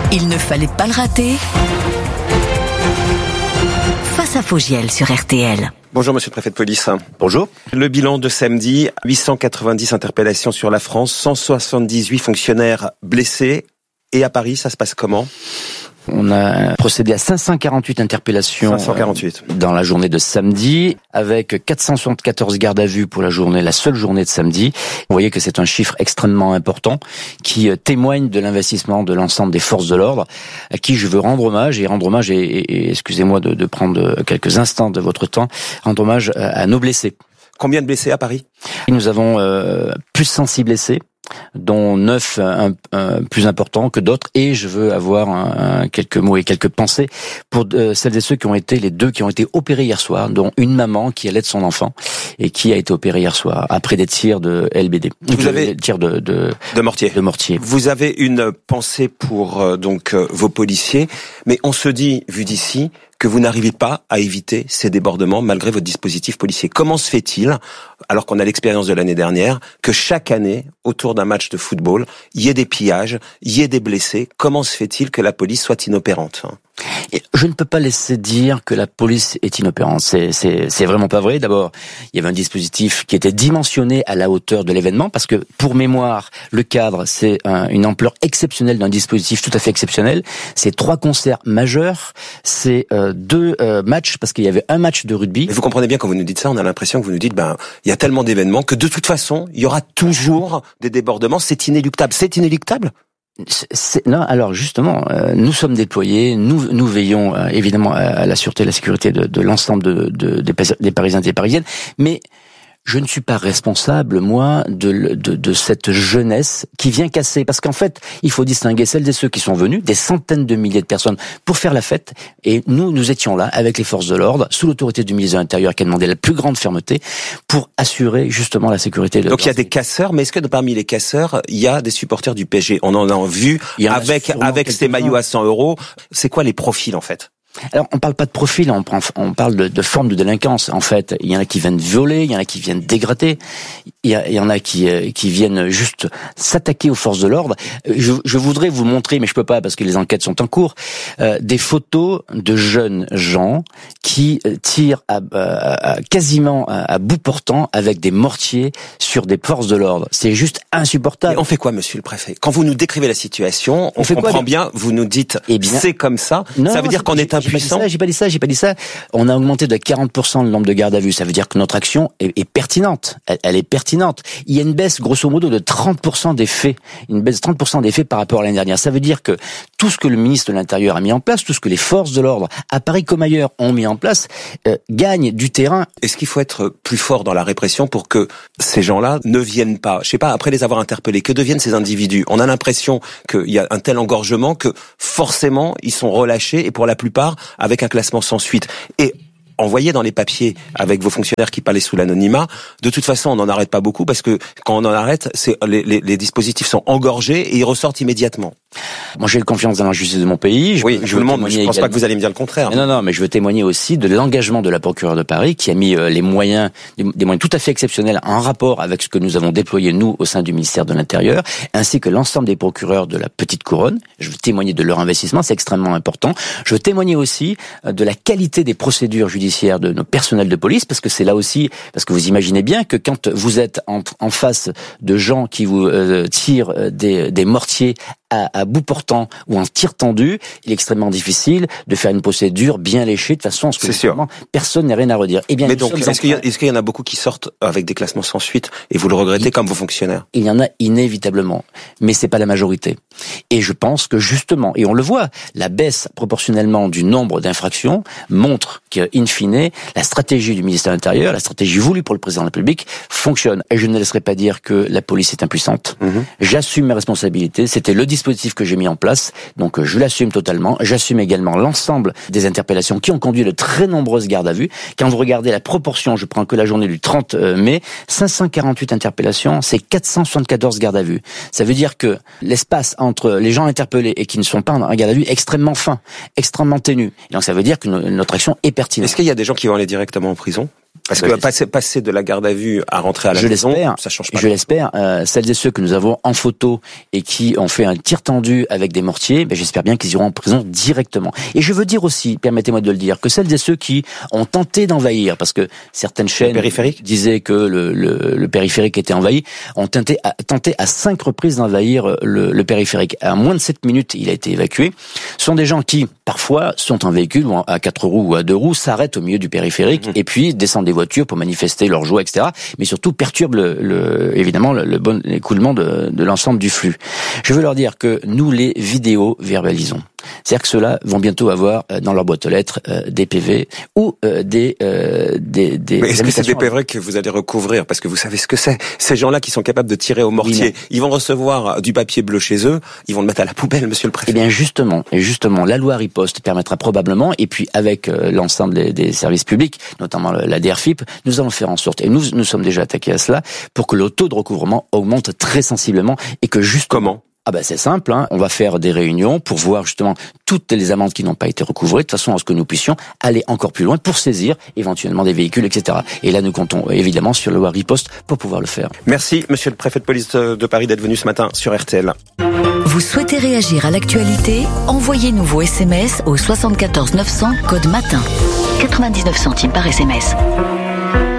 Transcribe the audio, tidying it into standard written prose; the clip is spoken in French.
Il ne fallait pas le rater. Face à Fogiel sur RTL. Bonjour monsieur le préfet de police. Bonjour. Le bilan de samedi, 890 interpellations sur la France, 178 fonctionnaires blessés. Et à Paris, ça se passe comment ? On a procédé à 548 interpellations 548. Dans la journée de samedi, avec 474 gardes à vue pour la seule journée de samedi. Vous voyez que c'est un chiffre extrêmement important qui témoigne de l'investissement de l'ensemble des forces de l'ordre, à qui je veux rendre hommage, et excusez-moi de prendre quelques instants de votre temps, rendre hommage à nos blessés. Combien de blessés à Paris ? Nous avons plus de 106 blessés, dont 9 plus importants que d'autres, et je veux avoir quelques mots et quelques pensées pour celles et ceux qui ont été les deux qui ont été opérés hier soir, dont une maman qui allait de son enfant et qui a été opérée hier soir après des tirs de LBD. Vous avez des tirs de mortier. De mortier. Vous avez une pensée pour vos policiers, mais on se dit, vu d'ici, que vous n'arrivez pas à éviter ces débordements malgré votre dispositif policier. Comment se fait-il, alors qu'on a l'expérience de l'année dernière, que chaque année, autour d'un match de football, il y ait des pillages, il y ait des blessés ? Comment se fait-il que la police soit inopérante ? Je ne peux pas laisser dire que la police est inopérante. C'est vraiment pas vrai. D'abord, il y avait un dispositif qui était dimensionné à la hauteur de l'événement, parce que, pour mémoire, le cadre, c'est une ampleur exceptionnelle d'un dispositif tout à fait exceptionnel. C'est 3 concerts majeurs, c'est 2 matchs, parce qu'il y avait un match de rugby. Mais vous comprenez bien, quand vous nous dites ça, on a l'impression que vous nous dites, il y a tellement d'événements que de toute façon, il y aura toujours des débordements. C'est inéluctable. C'est inéluctable ? Non, alors justement, nous sommes déployés, nous veillons évidemment à la sûreté et la sécurité de l'ensemble des Parisiens et des Parisiennes, mais je ne suis pas responsable, moi, de cette jeunesse qui vient casser. Parce qu'en fait, il faut distinguer celles et ceux qui sont venus, des centaines de milliers de personnes, pour faire la fête. Et nous étions là, avec les forces de l'ordre, sous l'autorité du ministre de l'Intérieur, qui a demandé la plus grande fermeté, pour assurer justement la sécurité de... Donc il y a des casseurs, mais est-ce que parmi les casseurs, il y a des supporters du PSG ? On en a vu avec ces maillots à 100 €. C'est quoi les profils, en fait ? Alors, on parle pas de profil, on parle de forme de délinquance. En fait, il y en a qui viennent violer, il y en a qui viennent dégrader, il y en a qui viennent juste s'attaquer aux forces de l'ordre. Je voudrais vous montrer, mais je peux pas parce que les enquêtes sont en cours, des photos de jeunes gens qui tirent quasiment à bout portant avec des mortiers sur des forces de l'ordre. C'est juste insupportable. Et on fait quoi, monsieur le préfet ? Quand vous nous décrivez la situation, on comprend bien, vous nous dites, c'est comme ça, non, ça veut dire qu'on est impuissant. J'ai pas dit ça. On a augmenté de 40% le nombre de gardes à vue. Ça veut dire que notre action est pertinente. Elle est pertinente. Il y a une baisse, grosso modo, de 30% des faits. Une baisse de 30% des faits par rapport à l'année dernière. Ça veut dire que tout ce que le ministre de l'Intérieur a mis en place, tout ce que les forces de l'ordre, à Paris comme ailleurs, ont mis en place, gagne du terrain. Est-ce qu'il faut être plus fort dans la répression pour que ces gens-là ne viennent pas, je sais pas, après les avoir interpellés, que deviennent ces individus ? On a l'impression qu'il y a un tel engorgement que forcément ils sont relâchés, et pour la plupart avec un classement sans suite. Et on voyait dans les papiers avec vos fonctionnaires qui parlaient sous l'anonymat, de toute façon on n'en arrête pas beaucoup, parce que quand on en arrête, les dispositifs sont engorgés et ils ressortent immédiatement. Moi, j'ai confiance dans la justice de mon pays. Je pense pas que vous allez me dire le contraire. Non, mais je veux témoigner aussi de l'engagement de la procureure de Paris, qui a mis des moyens tout à fait exceptionnels en rapport avec ce que nous avons déployé, nous, au sein du ministère de l'Intérieur, ainsi que l'ensemble des procureurs de la petite couronne. Je veux témoigner de leur investissement, c'est extrêmement important. Je veux témoigner aussi de la qualité des procédures judiciaires de nos personnels de police, parce que c'est là aussi, parce que vous imaginez bien que quand vous êtes en face de gens qui vous tirent des mortiers à bout portant ou en tir tendu, il est extrêmement difficile de faire une procédure bien léchée de façon à ce que personne n'ait rien à redire. Eh bien, mais donc, est-ce qu'il y en a beaucoup qui sortent avec des classements sans suite et vous le regrettez comme vos fonctionnaires ? Il y en a inévitablement, mais c'est pas la majorité. Et je pense que justement, et on le voit, la baisse proportionnellement du nombre d'infractions montre que, in fine, la stratégie du ministère de l'Intérieur, la stratégie voulue pour le président de la République, fonctionne. Et je ne laisserai pas dire que la police est impuissante. J'assume mes responsabilités. C'était le dispositif que j'ai mis en place, donc je l'assume totalement. J'assume également l'ensemble des interpellations qui ont conduit de très nombreuses gardes à vue. Quand vous regardez la proportion, je prends que la journée du 30 mai, 548 interpellations, c'est 474 gardes à vue. Ça veut dire que l'espace entre les gens interpellés et qui ne sont pas en garde à vue est extrêmement fin, extrêmement ténu. Et donc ça veut dire que notre action est pertinente. Est-ce qu'il y a des gens qui vont aller directement en prison ? Parce que passer de la garde à vue à rentrer à la maison, ça change pas. Je l'espère. Celles et ceux que nous avons en photo et qui ont fait un tir tendu avec des mortiers, j'espère bien qu'ils iront en prison directement. Et je veux dire aussi, permettez-moi de le dire, que celles et ceux qui ont tenté d'envahir, parce que certaines chaînes disaient que le périphérique était envahi, ont tenté à 5 reprises d'envahir le périphérique. À moins de 7 minutes, il a été évacué. Ce sont des gens qui, parfois, sont en véhicule ou à 4 roues ou à 2 roues, s'arrêtent au milieu du périphérique et puis descendent des voitures pour manifester leur joie, etc. Mais surtout perturbent évidemment le bon écoulement de l'ensemble du flux. Je veux leur dire que nous les vidéos verbalisons. C'est-à-dire que ceux-là vont bientôt avoir dans leur boîte aux lettres des PV ou des Mais est-ce que c'est des PV que vous allez recouvrir? Parce que vous savez ce que c'est. Ces gens-là qui sont capables de tirer au mortier, ils vont recevoir du papier bleu chez eux, ils vont le mettre à la poubelle, monsieur le préfet. Eh bien justement, la loi riposte permettra probablement, et puis avec l'ensemble des services publics, notamment la DRFIP, nous allons faire en sorte, et nous sommes déjà attaqués à cela, pour que le taux de recouvrement augmente très sensiblement et que justement... Comment ? C'est simple, on va faire des réunions pour voir justement toutes les amendes qui n'ont pas été recouvrées, de façon à ce que nous puissions aller encore plus loin pour saisir éventuellement des véhicules, etc. Et là, nous comptons évidemment sur la loi riposte pour pouvoir le faire. Merci, monsieur le préfet de police de Paris, d'être venu ce matin sur RTL. Vous souhaitez réagir à l'actualité? Envoyez-nous vos SMS au 74 900 code matin. 99 centimes par SMS.